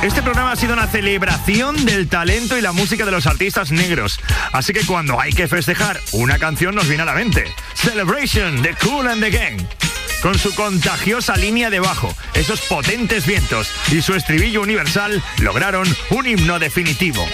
Este programa ha sido una celebración del talento y la música de los artistas negros. Así que cuando hay que festejar, una canción nos viene a la mente. Celebration de Kool and the Gang. Con su contagiosa línea de bajo, esos potentes vientos y su estribillo universal, lograron un himno definitivo.